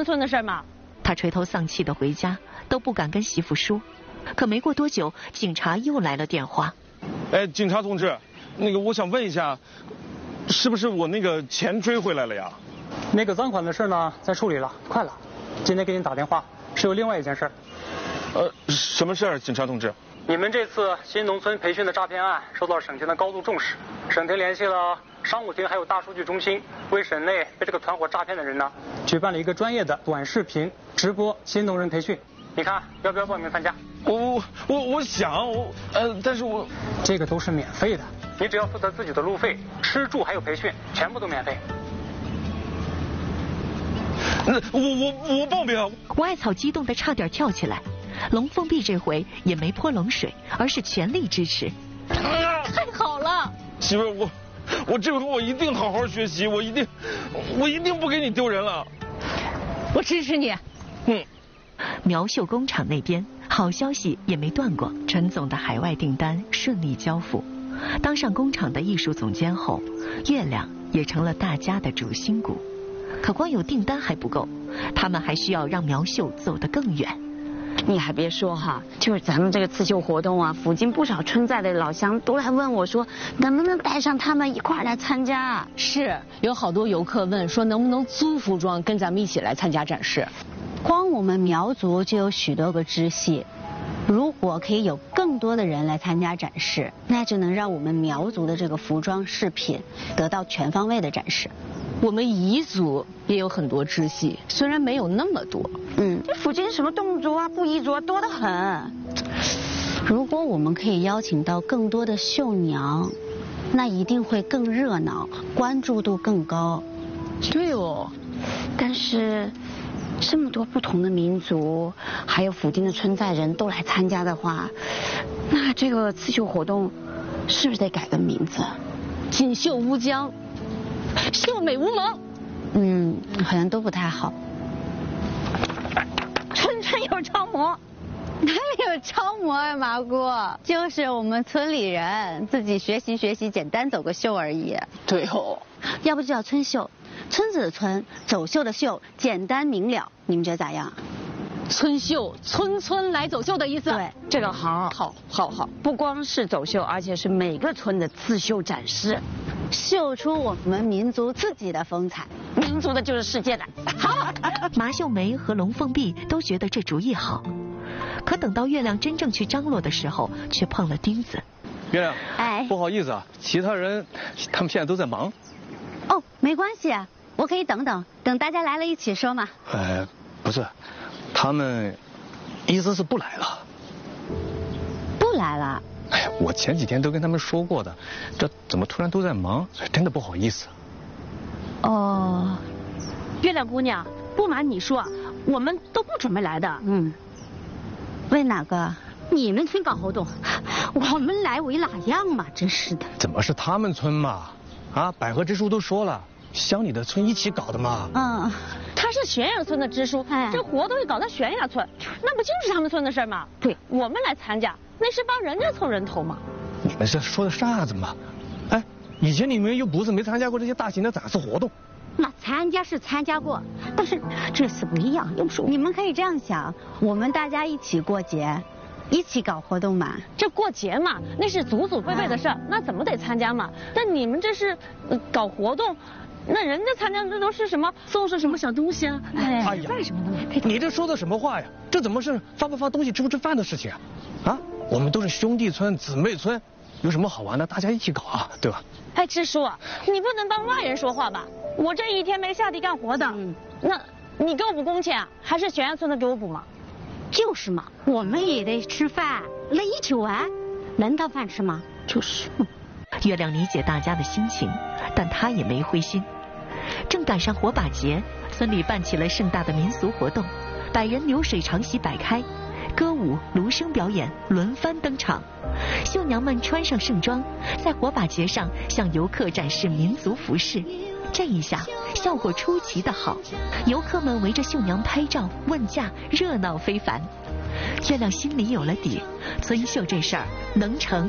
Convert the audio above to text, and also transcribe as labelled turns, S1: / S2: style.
S1: 们村的事吗？
S2: 他垂头丧气的回家，都不敢跟媳妇说。可没过多久，警察又来了电话。
S3: 哎，警察同志，我想问一下，是不是我那个钱追回来了呀？
S4: 那个赃款的事呢，在处理了，快了。今天给你打电话是有另外一件事。
S3: 什么事儿，警察同志？
S4: 你们这次新农村培训的诈骗案受到省厅的高度重视，省厅联系了商务厅还有大数据中心，为省内被这个团伙诈骗的人呢，举办了一个专业的短视频直播新农人培训。你看要不要报名参加？
S3: 我想，但是我
S4: 这个都是免费的，你只要负责自己的路费、吃住还有培训，全部都免费。
S3: 我报名。
S2: 吴艾草激动得差点跳起来。龙凤璧这回也没泼冷水，而是全力支持。
S1: 太好了，
S3: 媳妇儿，我这回我一定好好学习，我一定不给你丢人了。
S1: 我支持你。
S2: 苗绣工厂那边好消息也没断过，陈总的海外订单顺利交付。当上工厂的艺术总监后，月亮也成了大家的主心骨。可光有订单还不够，他们还需要让苗绣走得更远。
S5: 你还别说哈，就是咱们这个刺绣活动啊，附近不少村寨的老乡都来问我说，能不能带上他们一块儿来参加？
S1: 是，有好多游客问说能不能租服装跟咱们一起来参加展示。
S6: 光我们苗族就有许多个支系，如果可以有更多的人来参加展示，那就能让我们苗族的这个服装饰品得到全方位的展示。
S1: 我们彝族也有很多支系，虽然没有那么多。
S5: 这附近什么侗族啊、布依族啊多得很。
S6: 如果我们可以邀请到更多的绣娘，那一定会更热闹，关注度更高。
S1: 对哦，
S5: 但是这么多不同的民族，还有附近的村寨人都来参加的话，那这个刺绣活动是不是得改个名字？
S1: 锦绣乌江，秀美无蒙。
S6: 好像都不太好。
S5: 村村有超模。
S6: 哪里有超模啊，麻姑？就是我们村里人自己学习学习，简单走个秀而已。
S1: 对哦，
S6: 要不就叫村秀，村子的村，走秀的秀，简单明了。你们觉得咋样？
S1: 村秀，村来走秀的意思。
S6: 对，
S5: 这个好，不光是走秀，而且是每个村的刺绣展示，
S6: 秀出我们民族自己的风采。
S5: 民族的就是世界的。
S2: 好，麻秀梅和龙凤璧都觉得这主意好，可等到月亮真正去张罗的时候，却碰了钉子。
S7: 月亮，
S6: 哎，
S7: 不好意思啊，其他人他们现在都在忙。
S6: 哦，没关系啊，我可以等大家来了一起说嘛。
S7: 不是，他们意思是不来了。
S6: 不来了？
S7: 哎呀，我前几天都跟他们说过的，这怎么突然都在忙？真的不好意思。
S6: 哦，
S1: 月亮姑娘，不瞒你说，我们都不准备来的。
S6: 为哪个？你们村搞活动，我们来为哪样嘛？真是的。
S7: 怎么是他们村嘛？啊，百合支书都说了，乡里的村一起搞的嘛。
S1: 他是悬崖村的支书，这活动也搞到悬崖村，那不就是他们村的事吗？
S6: 对，
S1: 我们来参加，那是帮人家凑人头嘛。
S7: 你们这说的啥子嘛？哎，以前你们又不是没参加过这些大型的展示活动。
S6: 那参加是参加过，但是这次不一样。要不说你们可以这样想，我们大家一起过节，一起搞活动嘛。
S1: 这过节嘛，那是祖祖辈辈的事儿，那怎么得参加嘛？但你们这是搞活动。那人家参加的都是什么送上什么小东西啊？
S7: 哎呀，
S1: 为什么呢？
S7: 你这说的什么话呀？这怎么是发不发东西吃不吃饭的事情啊？啊，我们都是兄弟村姊妹村，有什么好玩的大家一起搞啊，对吧？
S1: 哎，支书，你不能帮外人说话吧？我这一天没下地干活的，那你给我补工钱啊？还是悬崖村的给我补吗？
S6: 就是嘛，我们也得吃饭，来一起玩，能当饭吃吗？
S1: 就是。
S2: 月亮理解大家的心情，但他也没灰心。正赶上火把节，村里办起了盛大的民俗活动，100人流水长席摆开，歌舞、芦笙表演轮番登场。绣娘们穿上盛装，在火把节上向游客展示民族服饰。这一下效果出奇的好，游客们围着绣娘拍照问价，热闹非凡。月亮心里有了底，村秀这事儿能成